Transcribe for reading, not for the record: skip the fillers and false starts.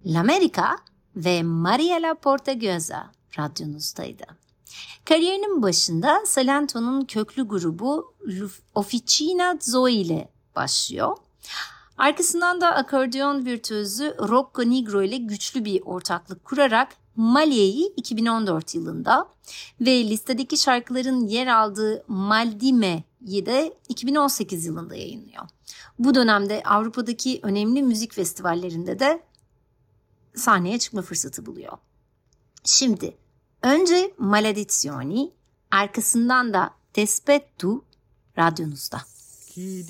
L'America ve Maria La Portaguesa radyonuzdaydı. Kariyerinin başında Salento'nun köklü grubu Officina Zoe ile başlıyor. Arkasından da akordeon virtüözü Rocco Nigro ile güçlü bir ortaklık kurarak Malie'yi 2014 yılında ve listedeki şarkıların yer aldığı Maldime'yi de 2018 yılında yayınlıyor. Bu dönemde Avrupa'daki önemli müzik festivallerinde de sahneye çıkma fırsatı buluyor. Şimdi önce Maledizioni, arkasından da Te Spettu radyonuzda.